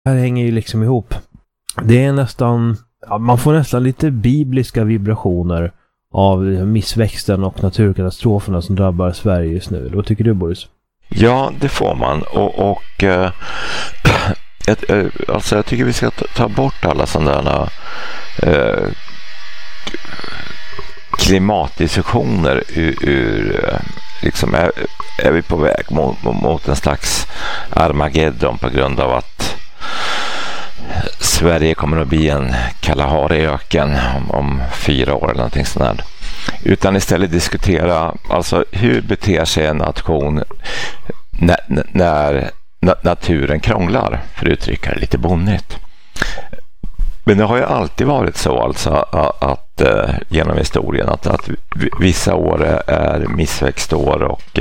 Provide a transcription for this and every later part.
här hänger ju liksom ihop. Det är nästan, man får nästan lite bibliska vibrationer av missväxten och naturkatastroferna som drabbar Sverige just nu. Vad tycker du, Boris? Ja, det får man. Alltså jag tycker vi ska ta bort alla sådana klimatdiskussioner ur liksom är vi på väg mot en slags Armageddon på grund av att Sverige kommer att bli en Kalahari-öken om 4 år eller någonting sånt där. Utan istället diskutera alltså hur beter sig en nation när naturen krånglar, för att uttrycka det lite bonnigt. Men det har ju alltid varit så alltså att genom historien att vissa år är missväxtår och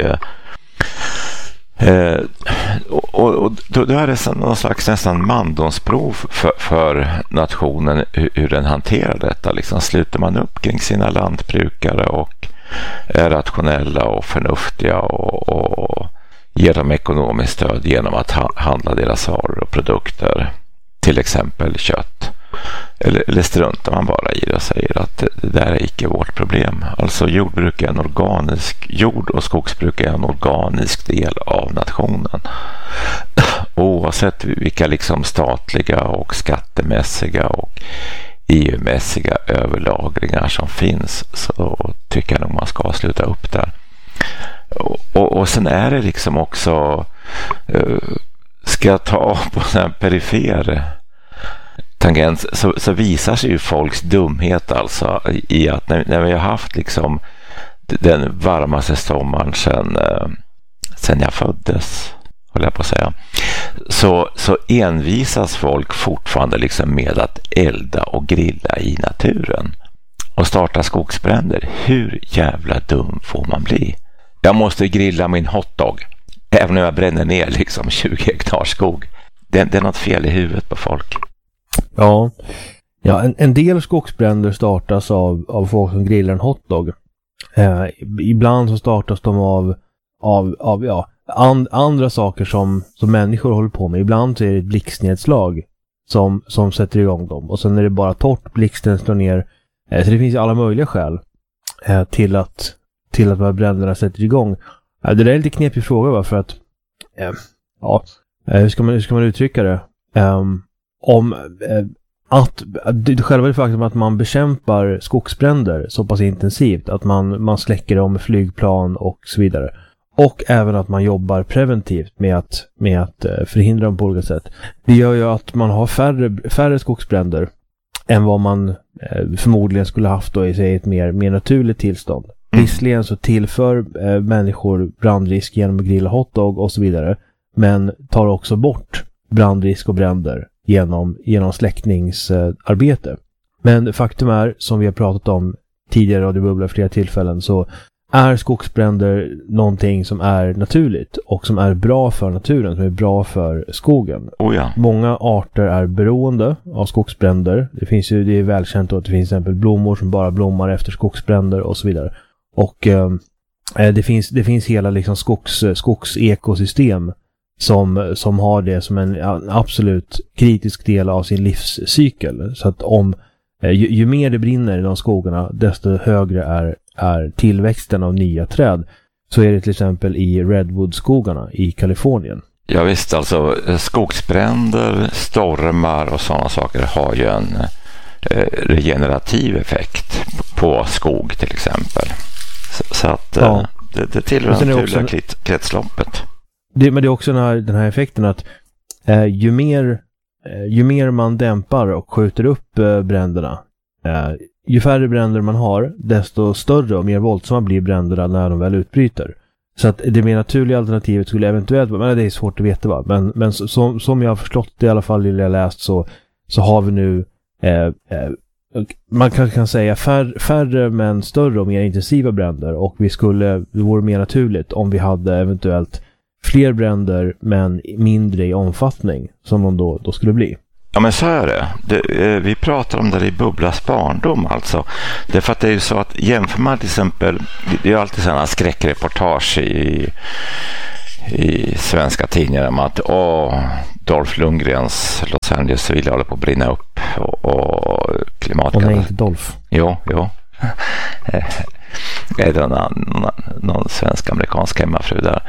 då är det någon slags nästan mandomsprov för nationen hur den hanterar detta. Liksom sluter man upp kring sina lantbrukare och är rationella och förnuftiga och ger dem ekonomiskt stöd genom att handla deras varor och produkter, till exempel kött. Eller struntar man bara i det och säger att det där är icke vårt problem. Alltså jord- och skogsbruk är en organisk del av nationen. Oavsett vilka liksom statliga och skattemässiga och EU-mässiga överlagringar som finns, så tycker jag nog man ska sluta upp där. Och sen är det liksom också ska jag ta på den här perifer tangens, så visar sig ju folks dumhet alltså i att när vi har haft liksom den varmaste sommaren sen jag föddes, håller jag på att säga, så envisas folk fortfarande liksom med att elda och grilla i naturen och starta skogsbränder. Hur jävla dum får man bli? Jag måste grilla min hotdog även om jag bränner ner liksom 20 hektar skog. Det är något fel i huvudet på folk. Ja, en del skogsbränder startas av folk som grillar en hotdog. Ibland så startas de av andra saker som människor håller på med. Ibland så är det ett blixtnedslag som sätter igång dem. Och sen är det bara torrt, blixten slår ner. Så det finns alla möjliga skäl till att de här bränderna sätter igång. Det där är lite knepig fråga, va? För att hur ska man uttrycka det? Själva det faktum att man bekämpar skogsbränder så pass intensivt att man släcker dem med flygplan och så vidare, och även att man jobbar preventivt med att förhindra dem på olika sätt, det gör ju att man har färre skogsbränder än vad man förmodligen skulle haft då i ett mer naturligt tillstånd. Visserligen så tillför människor brandrisk genom att grilla hotdog och så vidare, men tar också bort brandrisk och bränder genom släckningsarbete. Men faktum är, som vi har pratat om tidigare och det bubblar flera tillfällen, så är skogsbränder någonting som är naturligt och som är bra för naturen, som är bra för skogen. Oh ja. Många arter är beroende av skogsbränder. Det är välkänt att det finns till exempel blommor som bara blommar efter skogsbränder och så vidare. Och det finns hela liksom skogsekosystem som har det som en absolut kritisk del av sin livscykel. Så att ju mer det brinner i de skogarna, desto högre är tillväxten av nya träd. Så är det till exempel i Redwood-skogarna i Kalifornien. Ja visst, alltså skogsbränder, stormar och sådana saker har ju en regenerativ effekt på skog till exempel. Så att det tillhör det naturliga kretsloppet. Men det är också den här effekten att ju mer man dämpar och skjuter upp bränderna, ju färre bränder man har, desto större och mer våldsamma blir bränderna när de väl utbryter. Så att det mer naturliga alternativet skulle eventuellt, men det är svårt att veta, va? Men som jag har förstått det, i alla fall det jag läst, så har vi nu man kan säga färre men större och mer intensiva bränder, och det vore mer naturligt om vi hade eventuellt fler bränder men mindre i omfattning som de då skulle bli. Ja men så är det. Vi pratar om det i Bubblas barndom alltså. Det är för att det är ju så att jämför man till exempel, det är ju alltid sådana skräckreportage i svenska tidningar om att Dolph Lundgrens Los Angeles vill hålla på att brinna upp och klimatkatastrof. Och nej, inte Dolph. Jo. Är det någon svensk-amerikansk hemmafru där.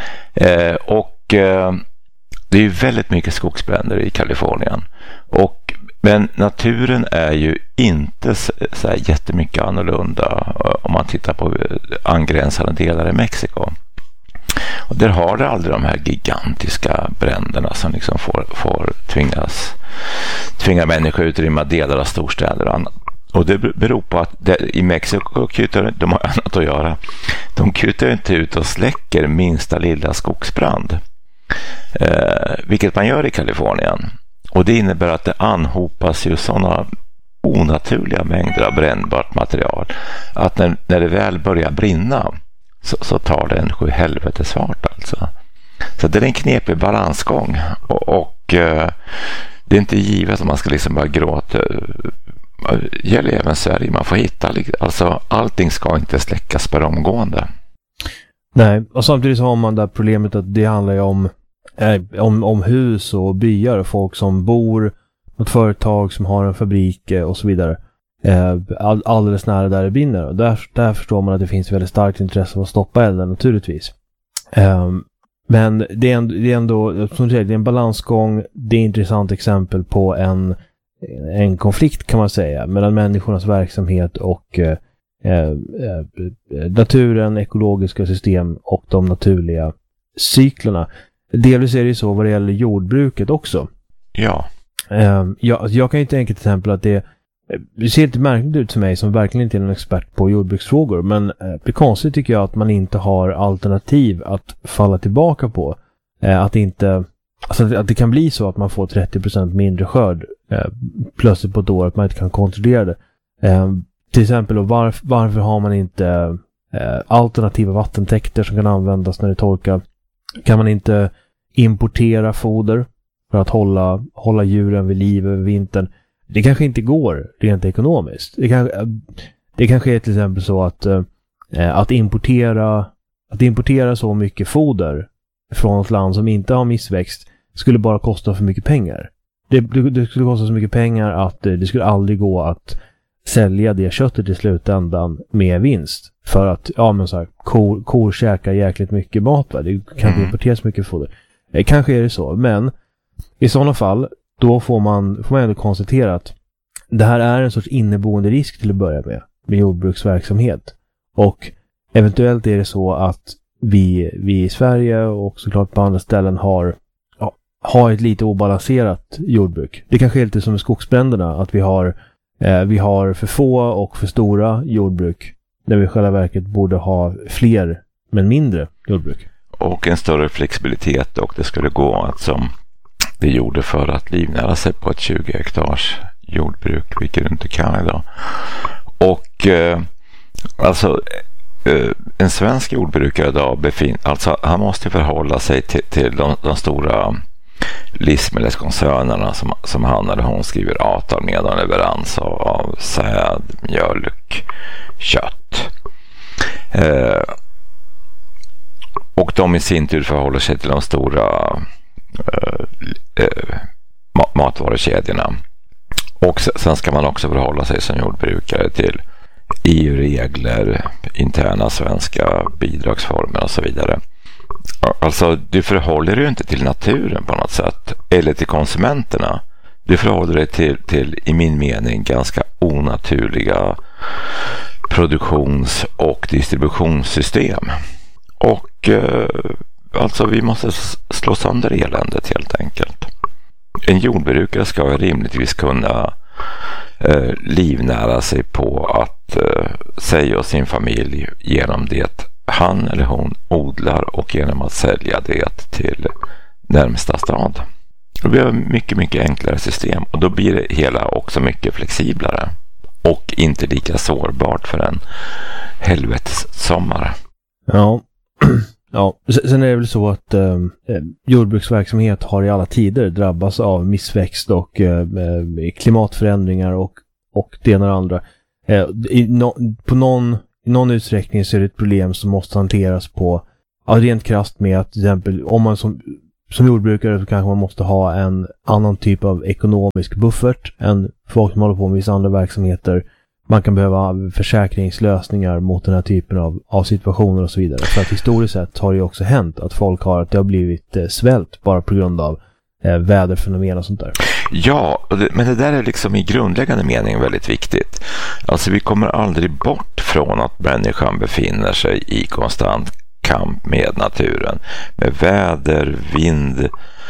Det är ju väldigt mycket skogsbränder i Kalifornien. Men naturen är ju inte så här jättemycket annorlunda om man tittar på angränsande delar i Mexiko. Och där har det aldrig de här gigantiska bränderna som liksom får tvinga människor utrymma delar av storstäder och annat. Och det beror på att i Mexiko de har annat att göra. De kutar inte ut och släcker minsta lilla skogsbrand. Vilket man gör i Kalifornien. Och det innebär att det anhopas ju sådana onaturliga mängder av brännbart material att när det väl börjar brinna så tar det en 7 helvetes fart alltså. Så det är en knepig balansgång och det är inte givet att man ska liksom bara gråta. Gäller även Sverige, man får hitta alltså allting ska inte släckas per omgående. Nej, och samtidigt så har man det problemet att det handlar ju om hus och byar och folk som bor, något företag som har en fabrik och så vidare. Alldeles nära där det brinner. Och där förstår man att det finns väldigt starkt intresse av att stoppa elden naturligtvis. Men det är ändå som du säger, det är en balansgång. Det är ett intressant exempel på en konflikt kan man säga mellan människornas verksamhet och naturen, ekologiska system och de naturliga cyklerna. Delvis är det ju så vad det gäller jordbruket också. Ja. Jag kan ju tänka till exempel att det ser lite märkligt ut för mig som verkligen inte är någon expert på jordbruksfrågor, men det konstigt tycker jag att man inte har alternativ att falla tillbaka på. Att det kan bli så att man får 30% mindre skörd plötsligt på ett år, att man inte kan kontrollera det. Till exempel, och varför har man inte alternativa vattentäkter som kan användas när det torkar? Kan man inte importera foder för att hålla djuren vid liv över vintern? Det kanske inte går rent ekonomiskt. Det kanske är till exempel så att importera så mycket foder från ett land som inte har missväxt skulle bara kosta för mycket pengar. Det skulle kosta så mycket pengar att det skulle aldrig gå att sälja det köttet i slutändan med vinst. För att, kor käkar jäkligt mycket mat. Va? Det kan inte importeras mycket foder. Kanske är det så, men i sådana fall då får man ändå konstatera att det här är en sorts inneboende risk till att börja med jordbruksverksamhet. Och eventuellt är det så att vi i Sverige och såklart på andra ställen har ett lite obalanserat jordbruk. Det kanske är lite som med skogsbränderna, att vi har för få och för stora jordbruk när vi i själva verket borde ha fler men mindre jordbruk. Och en större flexibilitet, och det skulle gå att som det gjorde för att livnära sig på ett 20 hektars jordbruk, vilket du inte kan idag. Och en svensk jordbrukare idag han måste förhålla sig till de stora livsmedelskoncernerna som han eller hon skriver avtal med om leverans av säd, mjölk, kött. Och de i sin tur förhåller sig till de stora matvarukedjorna. Och sen ska man också förhålla sig som jordbrukare till EU-regler, interna svenska bidragsformer och så vidare. Alltså, du förhåller dig inte till naturen på något sätt, eller till konsumenterna. Du förhåller dig till i min mening, ganska onaturliga produktions- och distributionssystem. Och alltså vi måste slå sönder eländet helt enkelt. En jordbrukare ska rimligtvis kunna livnära sig på att sig och sin familj genom det han eller hon odlar och genom att sälja det till närmsta stad. Då blir det mycket, mycket enklare system, och då blir det hela också mycket flexiblare och inte lika sårbart för en helvetessommar. Ja. Ja, sen är det väl så att jordbruksverksamhet har i alla tider drabbats av missväxt och klimatförändringar och det ena och andra. I någon utsträckning så är det ett problem som måste hanteras på rent krasst med att till exempel om man som jordbrukare så kanske man måste ha en annan typ av ekonomisk buffert än folk som håller på med vissa andra verksamheter. Man kan behöva försäkringslösningar mot den här typen av situationer och så vidare. För att historiskt sett har det ju också hänt att folk det har blivit svält bara på grund av väderfenomen och sånt där. Ja, men det där är liksom i grundläggande mening väldigt viktigt. Alltså vi kommer aldrig bort från att människan befinner sig i konstant kamp med naturen. Med väder, vind,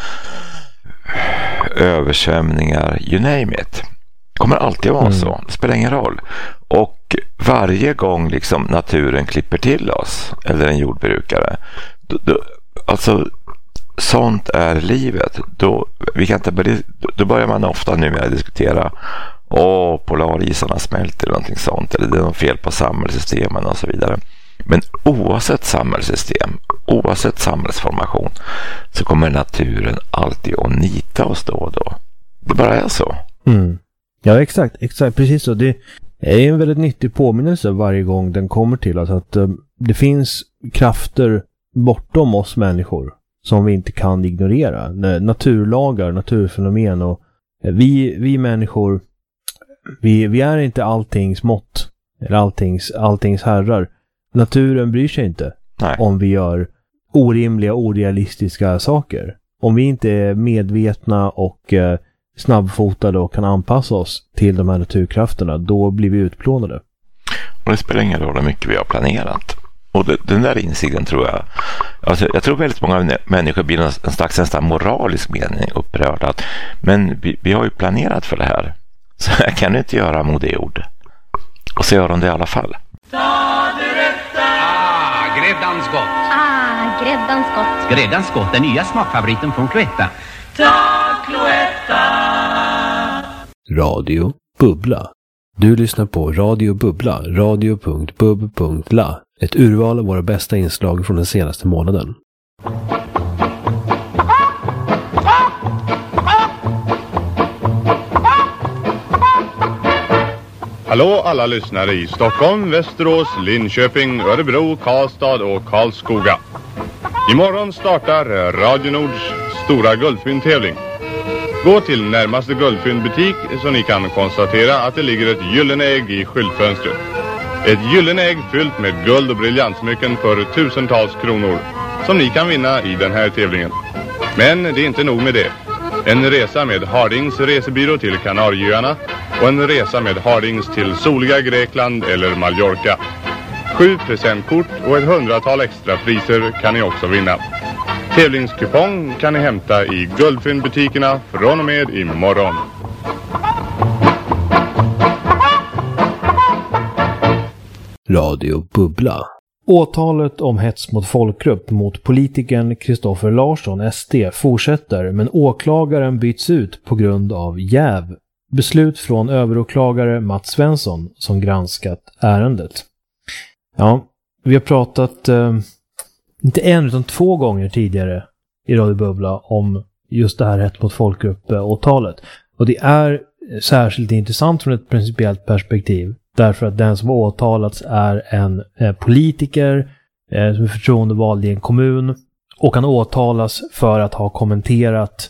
översvämningar, you name it. Kommer alltid vara så. Det spelar ingen roll. Och varje gång liksom naturen klipper till oss, eller en jordbrukare, alltså sånt är livet. Då börjar man ofta nu med att diskutera polarisarna smälter eller någonting sånt, eller det är något fel på samhällssystemen och så vidare. Men oavsett samhällssystem, oavsett samhällsformation, så kommer naturen alltid att nita oss då och då. Det bara är så. Ja, exakt, precis så. Det är en väldigt nyttig påminnelse varje gång den kommer till oss, att det finns krafter bortom oss människor som vi inte kan ignorera. Naturlagar, naturfenomen, och vi människor, vi är inte alltings mått eller alltings herrar. Naturen bryr sig inte om vi gör orimliga, orealistiska saker. Om vi inte är medvetna och snabbfotade och kan anpassa oss till de här naturkrafterna, då blir vi utplånade. Och det spelar ingen roll hur mycket vi har planerat. Och den där insikten tror jag tror väldigt många människor blir en slags nästan moralisk mening upprörda. Men vi har ju planerat för det här. Så jag kan inte göra modeord. Och så gör de det i alla fall. Gräddans gott. Gräddans gott. Gräddans gott, den nya smakfavoriten från Cloetta. Ta Cloetta! Radio Bubbla. Du lyssnar på Radio Bubbla, radio.bub.la. Ett urval av våra bästa inslag från den senaste månaden. Hallå alla lyssnare i Stockholm, Västerås, Linköping, Örebro, Karlstad och Karlskoga. Imorgon startar Radio Nords stora guldfyndtävling. Gå till närmaste guldfyndbutik så ni kan konstatera att det ligger ett gyllene ägg i skyltfönstret. Ett gyllene ägg fyllt med guld och briljantsmycken för tusentals kronor som ni kan vinna i den här tävlingen. Men det är inte nog med det. En resa med Hardings resebyrå till Kanarieöarna och en resa med Hardings till soliga Grekland eller Mallorca. 7 presentkort och ett 100-tal extra priser kan ni också vinna. Tävlingskupong kan ni hämta i guldfyndbutikerna från och med imorgon. Radio Bubbla. Åtalet om hets mot folkgrupp mot politikern Kristoffer Larsson, SD, fortsätter, men åklagaren byts ut på grund av jäv. Beslut från överåklagare Mats Svensson som granskat ärendet. Ja, vi har pratat inte en utan 2 gånger tidigare i Radio Bubbla om just det här hets mot folkgrupp-åtalet. Och det är särskilt intressant från ett principiellt perspektiv. Därför att den som har åtalats är en politiker som är förtroendevald i en kommun och kan åtalas för att ha kommenterat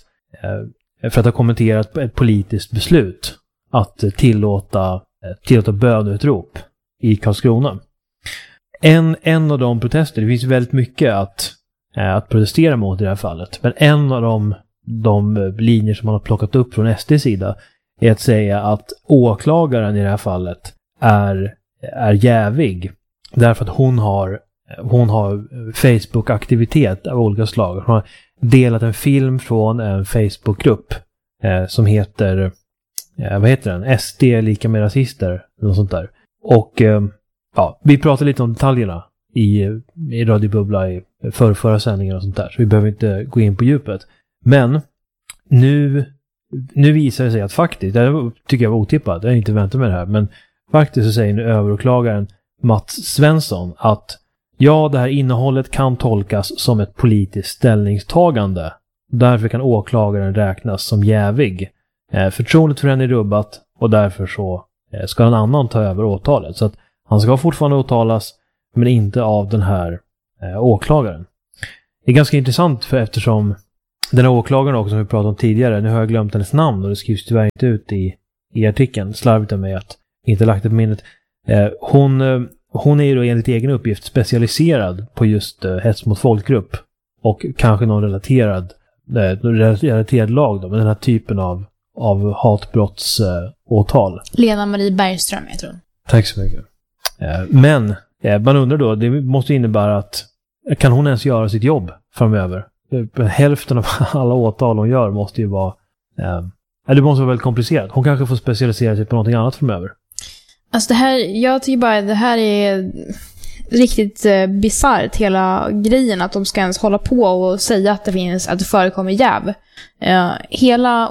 ett politiskt beslut att tillåta bönutrop i Karlskrona. En av de protester, det finns väldigt mycket att protestera mot i det här fallet, men en av de linjer som man har plockat upp från SD:s sida är att säga att åklagaren i det här fallet är jävig därför att hon har Facebook-aktivitet av olika slag. Hon har delat en film från en Facebook-grupp som heter vad heter den? SD lika med rasister eller sånt där. Och vi pratar lite om detaljerna i Radio Bubbla i förra sändningen och sånt där, så vi behöver inte gå in på djupet. Men nu visar det sig att faktiskt, det tycker jag var otippat, jag har inte väntat med det här, men faktiskt så säger nu överåklagaren Mats Svensson att det här innehållet kan tolkas som ett politiskt ställningstagande. Därför kan åklagaren räknas som jävig. Förtroendet för henne är rubbat och därför så ska en annan ta över åtalet. Så att han ska fortfarande åtalas, men inte av den här åklagaren. Det är ganska intressant eftersom Den här åklagaren också som vi pratade om tidigare, nu har jag glömt hennes namn och det skrivs tyvärr inte ut i artikeln. Slarvigt av mig att inte lagt det på minnet. Hon är ju då enligt egen uppgift specialiserad på just hets mot folkgrupp och kanske någon relaterad lag då, med den här typen av hatbrottsåtal. Lena Marie Bergström, jag tror. Tack så mycket. Men man undrar då, det måste innebära att kan hon ens göra sitt jobb framöver? Hälften av alla åtal hon gör måste ju vara det måste vara väldigt komplicerat. Hon kanske får specialisera sig på någonting annat framöver. Alltså jag tycker bara det här är riktigt bisarrt, hela grejen att de ska ens hålla på och säga att det förekommer jäv. Hela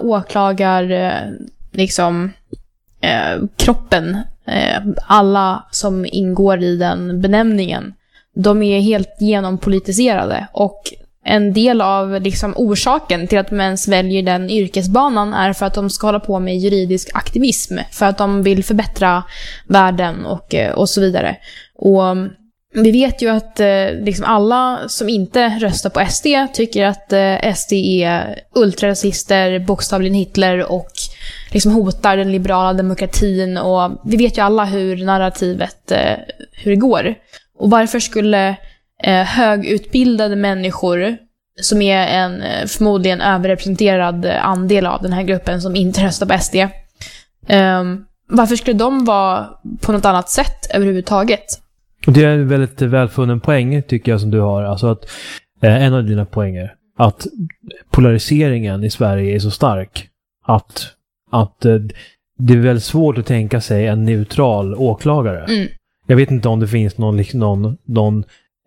kroppen, alla som ingår i den benämningen, de är helt genompolitiserade, och en del av orsaken till att män väljer den yrkesbanan är för att de ska hålla på med juridisk aktivism, för att de vill förbättra världen och så vidare. Och vi vet ju att alla som inte röstar på SD tycker att SD är ultrarasister, bokstavligen Hitler, och hotar den liberala demokratin, och vi vet ju alla hur narrativet hur det går. Och varför skulle högutbildade människor, som är en förmodligen överrepresenterad andel av den här gruppen som inte röstar på SD, varför skulle de vara på något annat sätt överhuvudtaget? Det är en väldigt välfunnen poäng tycker jag som du har. Alltså att en av dina poänger, att polariseringen i Sverige är så stark att det är väldigt svårt att tänka sig en neutral åklagare. Mm. Jag vet inte om det finns någon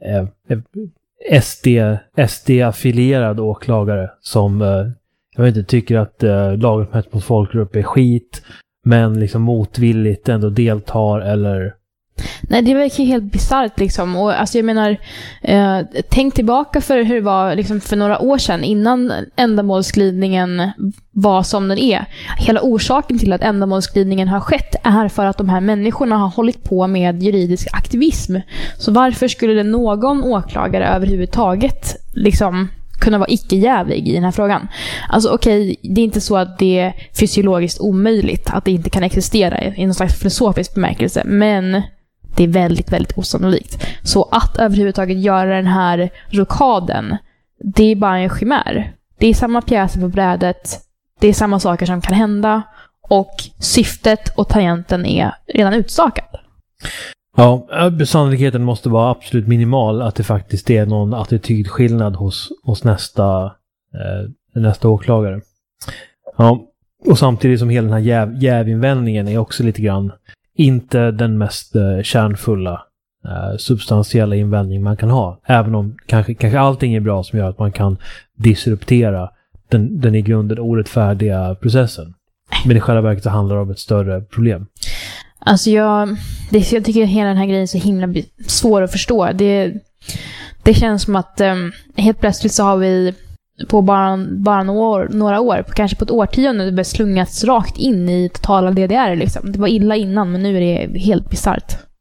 SD-affilierad åklagare som jag vet inte, tycker att lagen mot folkgrupp är skit, men motvilligt ändå deltar eller... Nej, det verkar helt bisarrt och alltså jag menar, tänk tillbaka för hur det var för några år sedan innan ändamålsglidningen var som den är. Hela orsaken till att ändamålsglidningen har skett är för att de här människorna har hållit på med juridisk aktivism. Så varför skulle det någon åklagare överhuvudtaget kunna vara icke-jävig i den här frågan? Alltså okej, det är inte så att det är fysiologiskt omöjligt att det inte kan existera i någon slags filosofisk bemärkelse, men det är väldigt, väldigt osannolikt. Så att överhuvudtaget göra den här rokaden, det är bara en chimär. Det är samma pjäser på brädet, det är samma saker som kan hända, och syftet och tangenten är redan utstakad. Ja, sannolikheten måste vara absolut minimal att det faktiskt är någon attitydskillnad hos nästa åklagare. Ja, och samtidigt som hela den här jävinvändningen är också lite grann inte den mest kärnfulla substantiella invändning man kan ha. Även om kanske allting är bra som gör att man kan disruptera den i grunden orättfärdiga processen. Men i själva verket så handlar det om ett större problem. Alltså jag tycker hela den här grejen är så himla svår att förstå. Det känns som att helt plötsligt så har vi på bara några år, kanske på ett årtionde, det slungats rakt in i totala DDR. Det var illa innan, men nu är det helt bisarrt.